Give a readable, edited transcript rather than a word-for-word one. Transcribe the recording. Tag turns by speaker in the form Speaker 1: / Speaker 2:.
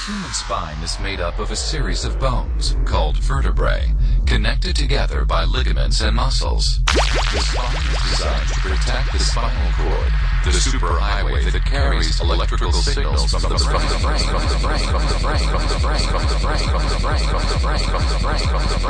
Speaker 1: human spine is made up of a series of bones, called vertebrae, connected together by ligaments and muscles. The spine is designed to protect the spinal cord, the superhighway that carries electrical signals from the brain.